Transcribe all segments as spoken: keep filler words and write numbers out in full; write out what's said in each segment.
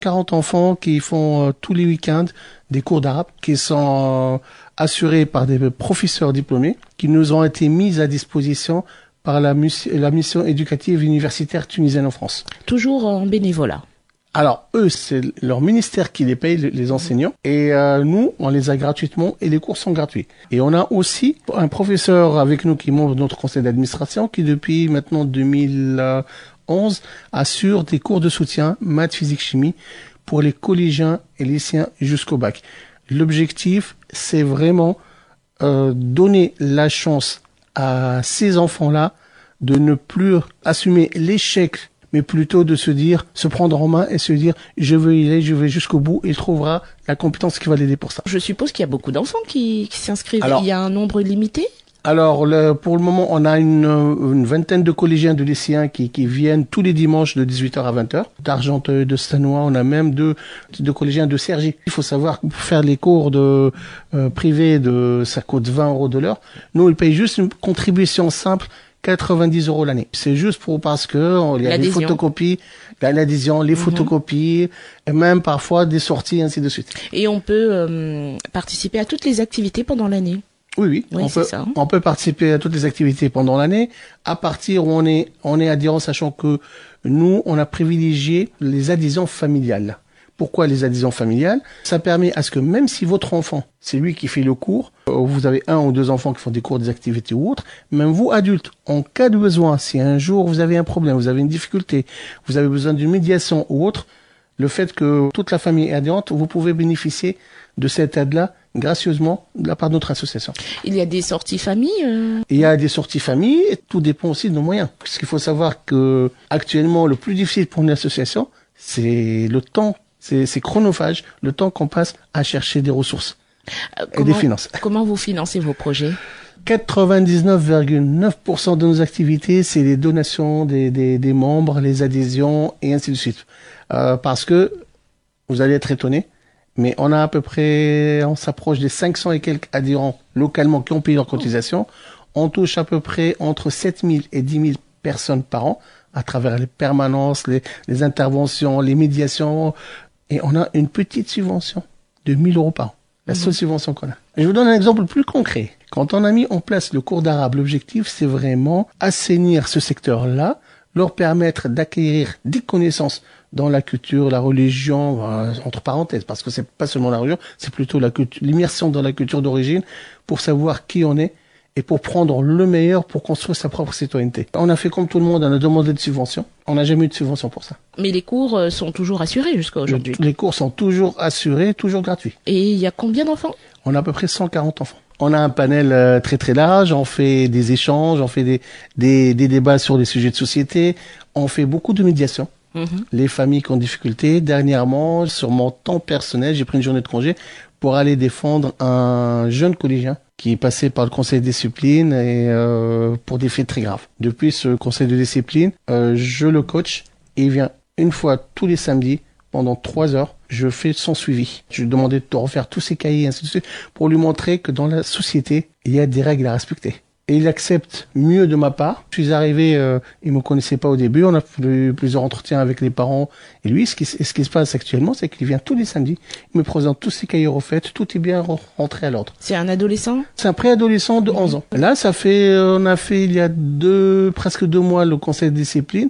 quarante enfants qui font euh, tous les week-ends des cours d'arabe qui sont euh, assurés par des professeurs diplômés qui nous ont été mis à disposition par la, mus- la mission éducative universitaire tunisienne en France. Toujours en bénévolat. Alors, eux, c'est leur ministère qui les paye, les enseignants, et euh, nous, on les a gratuitement, et les cours sont gratuits. Et on a aussi un professeur avec nous qui est membre de notre conseil d'administration, qui depuis maintenant deux mille onze assure des cours de soutien, maths, physique, chimie, pour les collégiens et lycéens jusqu'au bac. L'objectif, c'est vraiment euh, donner la chance à ces enfants-là de ne plus assumer l'échec, mais plutôt de se dire, se prendre en main et se dire, je veux y aller, je vais jusqu'au bout, et il trouvera la compétence qui va l'aider pour ça. Je suppose qu'il y a beaucoup d'enfants qui, qui s'inscrivent. Alors, il y a un nombre limité? Alors, le, pour le moment, on a une, une vingtaine de collégiens, de lycéens qui, qui viennent tous les dimanches de dix-huit heures à vingt heures. D'Argenteuil, de Stanois, on a même deux, deux collégiens de Cergy. Il faut savoir que pour faire les cours de euh, privés, de, ça coûte vingt euros de l'heure. Nous, ils payent juste une contribution simple, quatre-vingt-dix euros l'année. C'est juste pour parce que il y a des photocopies, l'adhésion, les mm-hmm. photocopies, et même parfois des sorties, ainsi de suite. Et on peut euh, participer à toutes les activités pendant l'année. Oui, oui, oui on peut, ça. on peut participer à toutes les activités pendant l'année, à partir où on est, on est adhérent, sachant que nous, on a privilégié les adhésions familiales. Pourquoi les adhésions familiales? Ça permet à ce que même si votre enfant, c'est lui qui fait le cours, vous avez un ou deux enfants qui font des cours, des activités ou autres, même vous, adultes, en cas de besoin, si un jour vous avez un problème, vous avez une difficulté, vous avez besoin d'une médiation ou autre, le fait que toute la famille est adhérente, vous pouvez bénéficier de cette aide-là gracieusement de la part de notre association. Il y a des sorties famille euh... Il y a des sorties famille, et tout dépend aussi de nos moyens. Parce qu'il faut savoir que actuellement, le plus difficile pour une association, c'est le temps, c'est, c'est chronophage, le temps qu'on passe à chercher des ressources euh, et comment, des finances. Comment vous financez vos projets? quatre-vingt-dix-neuf virgule neuf pour cent de nos activités, c'est les donations des, des, des membres, les adhésions et ainsi de suite. Euh, parce que, vous allez être étonnés, mais on a à peu près, on s'approche des cinq cents et quelques adhérents localement qui ont payé leur cotisation. On touche à peu près entre sept mille et dix mille personnes par an à travers les permanences, les, les interventions, les médiations. Et on a une petite subvention de mille euros par an. La seule mmh. subvention qu'on a. Je vous donne un exemple plus concret. Quand on a mis en place le cours d'arabe, l'objectif, c'est vraiment assainir ce secteur-là, leur permettre d'acquérir des connaissances dans la culture, la religion, euh, entre parenthèses, parce que c'est pas seulement la religion, c'est plutôt la culture, l'immersion dans la culture d'origine, pour savoir qui on est et pour prendre le meilleur pour construire sa propre citoyenneté. On a fait comme tout le monde, on a demandé de subventions. On n'a jamais eu de subvention pour ça. Mais les cours sont toujours assurés jusqu'à aujourd'hui. Le, les cours sont toujours assurés, toujours gratuits. Et il y a combien d'enfants? On a à peu près cent quarante enfants. On a un panel euh, très très large, on fait des échanges, on fait des, des, des débats sur les sujets de société, on fait beaucoup de médiation. Mmh. Les familles qui ont difficulté. Dernièrement, sur mon temps personnel, j'ai pris une journée de congé pour aller défendre un jeune collégien qui est passé par le conseil de discipline et euh, pour des faits très graves. Depuis ce conseil de discipline, euh, je le coach et il vient une fois tous les samedis pendant trois heures. Je fais son suivi. Je lui ai demandé de refaire tous ses cahiers, ainsi de suite, pour lui montrer que dans la société, il y a des règles à respecter. Et il accepte mieux de ma part. Je suis arrivé, euh, il me connaissait pas au début, on a fait plusieurs entretiens avec les parents. Et lui, ce qui, ce qui se passe actuellement, c'est qu'il vient tous les samedis, il me présente tous ses cahiers refaits, tout est bien rentré à l'ordre. C'est un adolescent? C'est un préadolescent de onze ans. Là, ça fait, on a fait il y a deux, presque deux mois le conseil de discipline.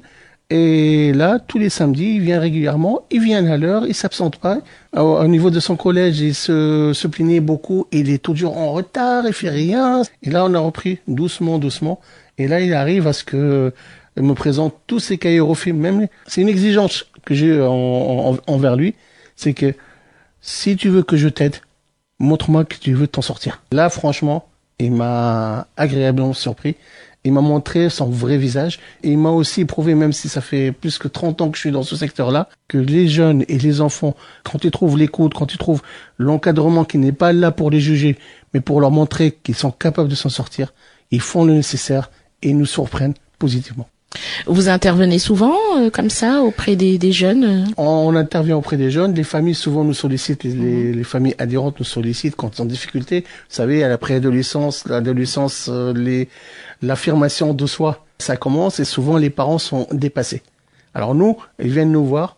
Et là, tous les samedis, il vient régulièrement, il vient à l'heure, il s'absente pas. Au, au niveau de son collège, il se, se plaignait beaucoup, il est toujours en retard, il fait rien. Et là, on a repris doucement, doucement. Et là, il arrive à ce que, il me présente tous ses cahiers refaits, même, c'est une exigence que j'ai en, en, envers lui. C'est que, si tu veux que je t'aide, montre-moi que tu veux t'en sortir. Là, franchement, il m'a agréablement surpris. Il m'a montré son vrai visage et il m'a aussi prouvé, même si ça fait plus que trente ans que je suis dans ce secteur-là, que les jeunes et les enfants, quand ils trouvent l'écoute, quand ils trouvent l'encadrement qui n'est pas là pour les juger, mais pour leur montrer qu'ils sont capables de s'en sortir, ils font le nécessaire et ils nous surprennent positivement. Vous intervenez souvent euh, comme ça auprès des, des jeunes? on, on intervient auprès des jeunes. Les familles souvent nous sollicitent, les, les, les familles adhérentes nous sollicitent quand ils sont en difficulté. Vous savez, à la préadolescence, l'adolescence, euh, les, l'affirmation de soi, ça commence et souvent les parents sont dépassés. Alors nous, ils viennent nous voir,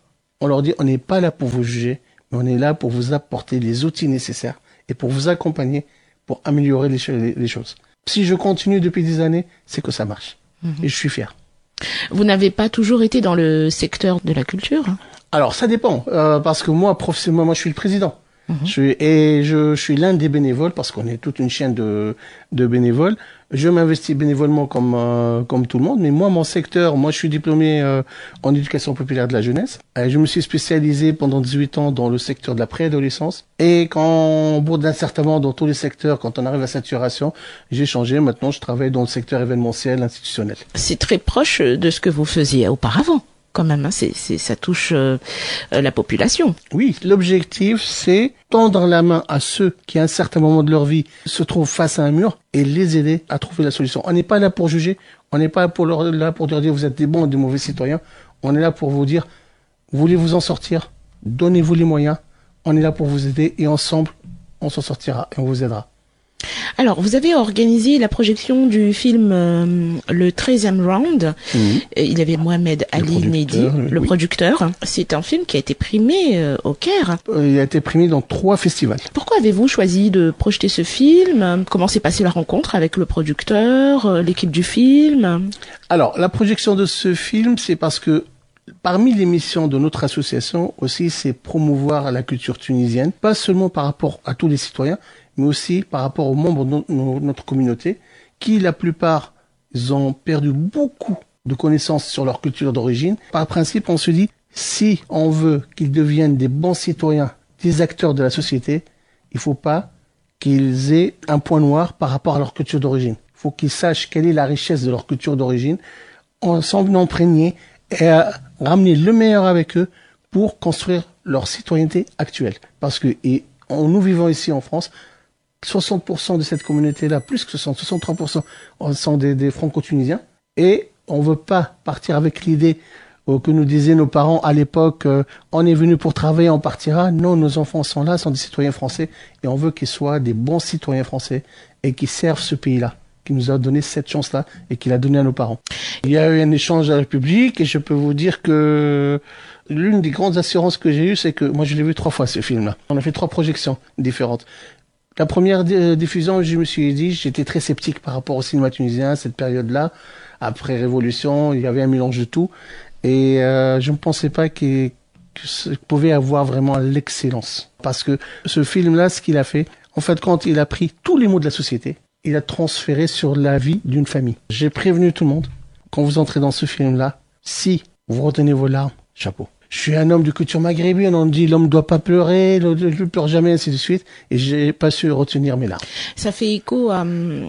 on leur dit, on n'est pas là pour vous juger, mais on est là pour vous apporter les outils nécessaires et pour vous accompagner, pour améliorer les, les, les choses. Si je continue depuis des années, c'est que ça marche. Mmh. Et je suis fier. Vous n'avez pas toujours été dans le secteur de la culture? Alors, ça dépend, euh, parce que moi, professionnellement, moi, je suis le président. Mmh. Je suis, et je, je suis l'un des bénévoles, parce qu'on est toute une chaîne de, de bénévoles. Je m'investis bénévolement comme euh, comme tout le monde, mais moi, mon secteur, moi, je suis diplômé euh, en éducation populaire de la jeunesse. Et je me suis spécialisé pendant dix-huit ans dans le secteur de la préadolescence. Et quand, au bout d'un certain moment, dans tous les secteurs, quand on arrive à saturation, j'ai changé. Maintenant, je travaille dans le secteur événementiel, institutionnel. C'est très proche de ce que vous faisiez auparavant. Quand même, hein, c'est, c'est, ça touche euh, la population. Oui, l'objectif, c'est tendre la main à ceux qui, à un certain moment de leur vie, se trouvent face à un mur et les aider à trouver la solution. On n'est pas là pour juger, on n'est pas là pour leur, là pour leur dire vous êtes des bons ou des mauvais citoyens. On est là pour vous dire, voulez-vous en sortir? Donnez-vous les moyens. On est là pour vous aider et ensemble, on s'en sortira et on vous aidera. Alors, vous avez organisé la projection du film euh, le treizième round. Mmh. Il y avait Mohamed Ali Nedi, le oui. producteur. C'est un film qui a été primé euh, au Caire. Euh, il a été primé dans trois festivals. Pourquoi avez-vous choisi de projeter ce film? Comment s'est passée la rencontre avec le producteur, euh, l'équipe du film? Alors, la projection de ce film, c'est parce que parmi les missions de notre association aussi, c'est promouvoir la culture tunisienne, pas seulement par rapport à tous les citoyens, mais aussi par rapport aux membres de notre communauté, qui, la plupart, ils ont perdu beaucoup de connaissances sur leur culture d'origine. Par principe, on se dit, si on veut qu'ils deviennent des bons citoyens, des acteurs de la société, il faut pas qu'ils aient un point noir par rapport à leur culture d'origine. Il faut qu'ils sachent quelle est la richesse de leur culture d'origine, en s'en imprégner et à ramener le meilleur avec eux pour construire leur citoyenneté actuelle. Parce que, et en nous vivant ici en France, soixante pour cent de cette communauté-là, plus que soixante, soixante-trois pour cent sont des, des franco-tunisiens. Et on veut pas partir avec l'idée euh, que nous disaient nos parents à l'époque, euh, on est venu pour travailler, on partira. Non, nos enfants sont là, sont des citoyens français. Et on veut qu'ils soient des bons citoyens français et qui servent ce pays-là, qui nous a donné cette chance-là et qu'il a donné à nos parents. Il y a eu un échange à la République et je peux vous dire que l'une des grandes assurances que j'ai eues, c'est que moi je l'ai vu trois fois ce film-là. On a fait trois projections différentes. La première diffusion, je me suis dit, j'étais très sceptique par rapport au cinéma tunisien, cette période-là. Après Révolution, il y avait un mélange de tout. Et euh, je ne pensais pas qu'il qu pouvait avoir vraiment l'excellence. Parce que ce film-là, ce qu'il a fait, en fait, quand il a pris tous les mots de la société, il a transféré sur la vie d'une famille. J'ai prévenu tout le monde, quand vous entrez dans ce film-là, si vous retenez vos larmes, chapeau. Je suis un homme de culture maghrébine, on dit l'homme ne doit pas pleurer, ne ne pleure jamais, ainsi de suite. Et j'ai pas su retenir mes larmes. Ça fait écho à,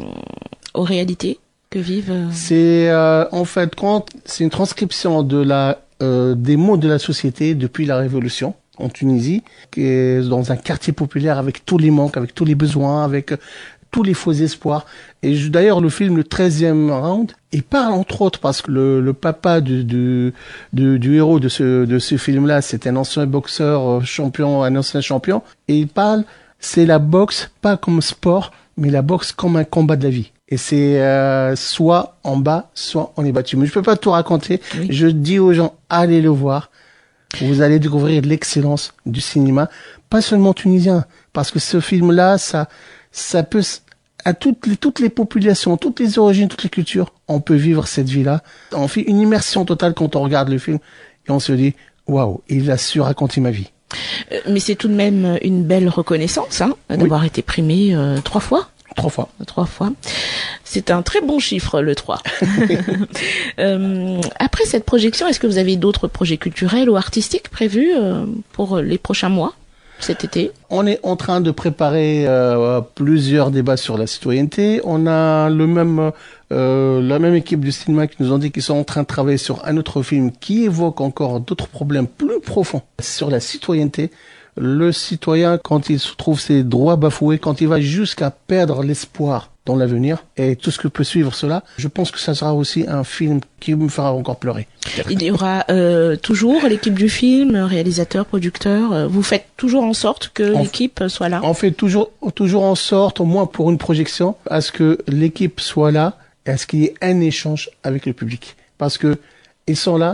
aux réalités que vivent. C'est euh, en fait quand c'est une transcription de la euh, des mots de la société depuis la Révolution en Tunisie, qui est dans un quartier populaire avec tous les manques, avec tous les besoins, avec tous les faux espoirs. Et d'ailleurs, le film, le treizième round, il parle entre autres parce que le, le papa du, du, du, du héros de ce, de ce film-là, c'est un ancien boxeur champion, un ancien champion. Et il parle, c'est la boxe, pas comme sport, mais la boxe comme un combat de la vie. Et c'est euh, soit en bas, soit on est battu. Mais je peux pas tout raconter. Oui. Je dis aux gens, allez le voir. Vous allez découvrir l'excellence du cinéma, pas seulement tunisien, parce que ce film-là, ça, ça peut, à toutes les, toutes les populations, toutes les origines, toutes les cultures, on peut vivre cette vie-là. On fait une immersion totale quand on regarde le film et on se dit, waouh, il a su raconter ma vie. Euh, mais c'est tout de même une belle reconnaissance, hein, d'avoir oui. été primé euh, trois fois. Trois fois. Trois fois. C'est un très bon chiffre, le trois. euh, après cette projection, est-ce que vous avez d'autres projets culturels ou artistiques prévus euh, pour les prochains mois, cet été? On est en train de préparer euh, plusieurs débats sur la citoyenneté. On a le même, euh, la même équipe du cinéma qui nous ont dit qu'ils sont en train de travailler sur un autre film qui évoque encore d'autres problèmes plus profonds sur la citoyenneté. Le citoyen, quand il se trouve ses droits bafoués, quand il va jusqu'à perdre l'espoir dans l'avenir et tout ce que peut suivre cela, je pense que ça sera aussi un film qui me fera encore pleurer. Il y aura euh, toujours l'équipe du film, réalisateur, producteur. Vous faites toujours en sorte que on l'équipe soit là? On fait toujours, toujours en sorte, au moins pour une projection, à ce que l'équipe soit là et à ce qu'il y ait un échange avec le public. Parce que ils sont là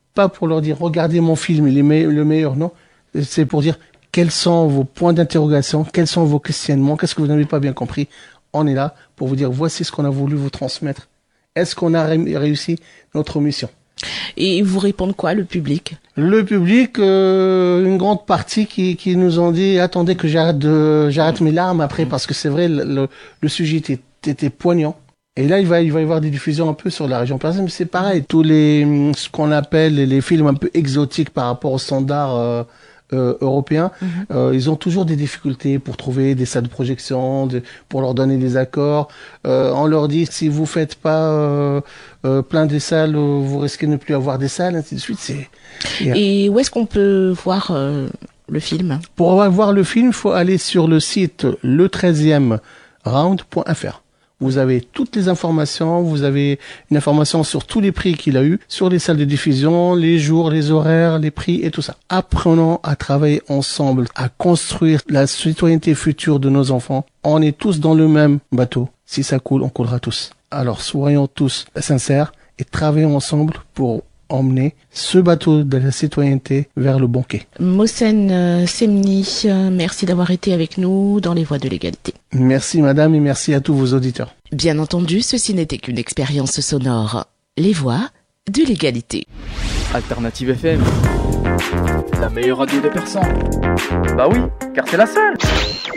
pas pour leur dire regardez mon film, il est me- le meilleur, non. C'est pour dire quels sont vos points d'interrogation, quels sont vos questionnements, qu'est-ce que vous n'avez pas bien compris. On est là pour vous dire voici ce qu'on a voulu vous transmettre. Est-ce qu'on a ré- réussi notre mission? Et ils vous répondent quoi, le public? Le public, euh, une grande partie qui, qui nous ont dit attendez que j'arrête de j'arrête mes larmes après parce que c'est vrai le, le, le sujet était, était poignant. Et là il va il va y avoir des diffusions un peu sur la région parisienne, mais c'est pareil, tous les ce qu'on appelle les films un peu exotiques par rapport aux standards euh, euh, européens, mm-hmm. euh, ils ont toujours des difficultés pour trouver des salles de projection, de, pour leur donner des accords. Euh, on leur dit si vous faites pas euh, euh, plein de salles, vous risquez de ne plus avoir des salles, ainsi de suite. C'est Et où est-ce qu'on peut voir euh, le film? Pour voir le film, il faut aller sur le site le treizième round point f r. Vous avez toutes les informations, vous avez une information sur tous les prix qu'il a eu, sur les salles de diffusion, les jours, les horaires, les prix et tout ça. Apprenons à travailler ensemble, à construire la citoyenneté future de nos enfants. On est tous dans le même bateau. Si ça coule, on coulera tous. Alors soyons tous sincères et travaillons ensemble pour emmener ce bateau de la citoyenneté vers le bon quai. Mohsen euh, Semni, euh, merci d'avoir été avec nous dans les voies de l'égalité. Merci madame et merci à tous vos auditeurs. Bien entendu, ceci n'était qu'une expérience sonore. Les voies de l'égalité. Alternative F M, la meilleure radio des Persans. Bah oui, car c'est la seule.